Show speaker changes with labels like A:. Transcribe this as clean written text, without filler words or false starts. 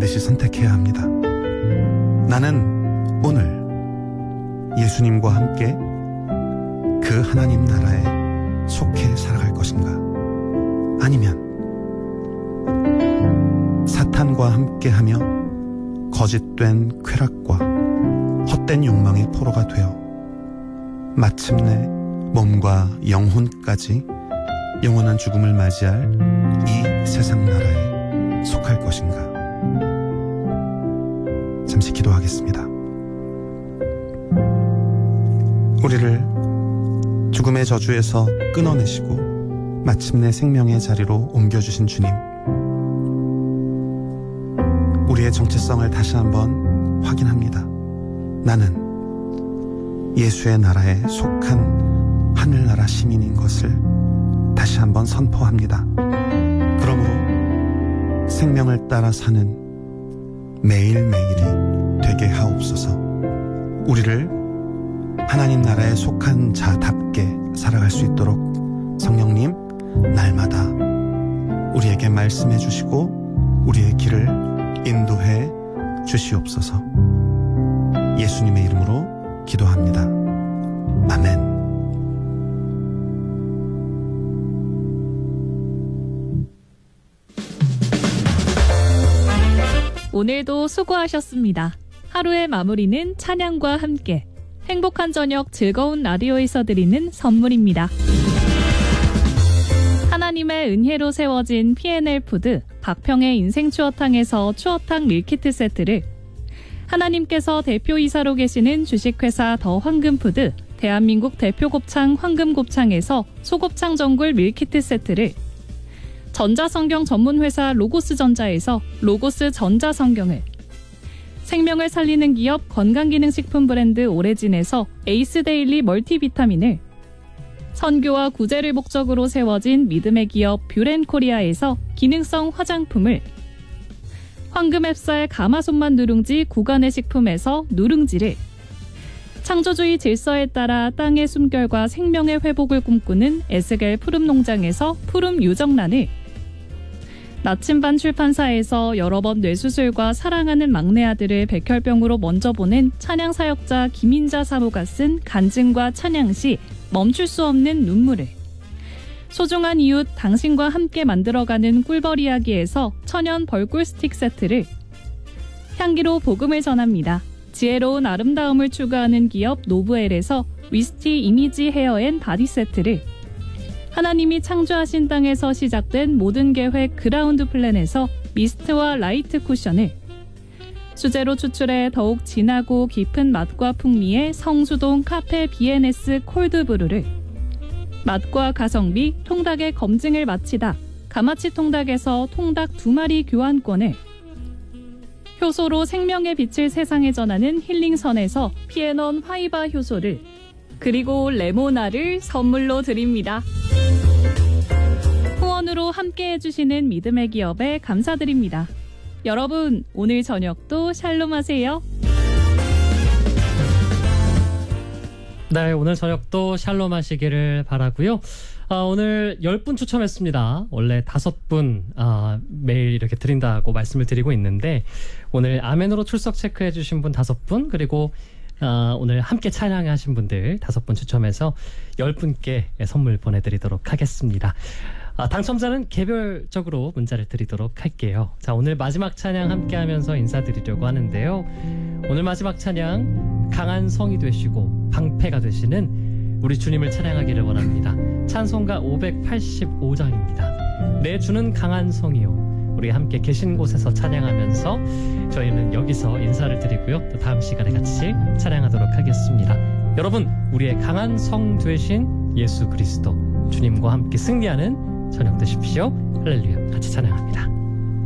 A: 반드시 선택해야 합니다. 나는 오늘 예수님과 함께 그 하나님 나라에 속해 살아갈 것인가? 아니면 사탄과 함께하며 거짓된 쾌락과 헛된 욕망의 포로가 되어 마침내 몸과 영혼까지 영원한 죽음을 맞이할 이 세상 나라에 속할 것인가? 잠시 기도하겠습니다. 우리를 죽음의 저주에서 끊어내시고 마침내 생명의 자리로 옮겨주신 주님, 우리의 정체성을 다시 한번 확인합니다. 나는 예수의 나라에 속한 하늘나라 시민인 것을 다시 한번 선포합니다. 그러므로 생명을 따라 사는 매일매일이 되게 하옵소서. 우리를 하나님 나라에 속한 자답게 살아갈 수 있도록 성령님, 날마다 우리에게 말씀해 주시고 우리의 길을 인도해 주시옵소서. 예수님의 이름으로 기도합니다. 아멘.
B: 오늘도 수고하셨습니다. 하루의 마무리는 찬양과 함께 행복한 저녁 즐거운 라디오에서 드리는 선물입니다. 하나님의 은혜로 세워진 P&L 푸드 박평의 인생 추어탕에서 추어탕 밀키트 세트를, 하나님께서 대표이사로 계시는 주식회사 더 황금푸드 대한민국 대표 곱창 황금곱창에서 소곱창 전골 밀키트 세트를, 전자성경 전문회사 로고스전자에서 로고스 전자성경을, 생명을 살리는 기업 건강기능식품 브랜드 오레진에서 에이스데일리 멀티비타민을, 선교와 구제를 목적으로 세워진 믿음의 기업 뷰렌코리아에서 기능성 화장품을, 황금앱살 가마손맛 누룽지 구간의 식품에서 누룽지를, 창조주의 질서에 따라 땅의 숨결과 생명의 회복을 꿈꾸는 에스겔 푸름농장에서 푸름 유정란을, 나침반 출판사에서 여러 번 뇌수술과 사랑하는 막내 아들을 백혈병으로 먼저 보낸 찬양사역자 김인자 사모가 쓴 간증과 찬양시 멈출 수 없는 눈물을, 소중한 이웃 당신과 함께 만들어가는 꿀벌 이야기에서 천연 벌꿀 스틱 세트를, 향기로 복음을 전합니다. 지혜로운 아름다움을 추구하는 기업 노브엘에서 위스티 이미지 헤어 앤 바디 세트를, 하나님이 창조하신 땅에서 시작된 모든 계획 그라운드 플랜에서 미스트와 라이트 쿠션을, 수제로 추출해 더욱 진하고 깊은 맛과 풍미의 성수동 카페 B&S 콜드브루를, 맛과 가성비 통닭의 검증을 마치다 가마치 통닭에서 통닭 2마리 교환권을, 효소로 생명의 빛을 세상에 전하는 힐링선에서 피에논 화이바 효소를, 그리고 레모나를 선물로 드립니다. 후원으로 함께 해주시는 믿음의 기업에 감사드립니다. 여러분, 오늘 저녁도 샬롬 하세요.
C: 네, 오늘 저녁도 샬롬 하시기를 바라고요. 오늘 10분 추첨했습니다. 원래 5분 매일 이렇게 드린다고 말씀을 드리고 있는데, 오늘 아멘으로 출석 체크해 주신 분 5분, 그리고 오늘 함께 찬양하신 분들 5분 추첨해서 10분께 선물 보내드리도록 하겠습니다. 당첨자는 개별적으로 문자를 드리도록 할게요. 자, 오늘 마지막 찬양 함께 하면서 인사드리려고 하는데요. 오늘 마지막 찬양, 강한 성이 되시고 방패가 되시는 우리 주님을 찬양하기를 원합니다. 찬송가 585장입니다. 내 주는 강한 성이요. 우리 함께 계신 곳에서 찬양하면서 저희는 여기서 인사를 드리고요. 또 다음 시간에 같이 찬양하도록 하겠습니다. 여러분, 우리의 강한 성 되신 예수 그리스도 주님과 함께 승리하는 저녁 되십시오. 할렐루야. 같이 찬양합니다.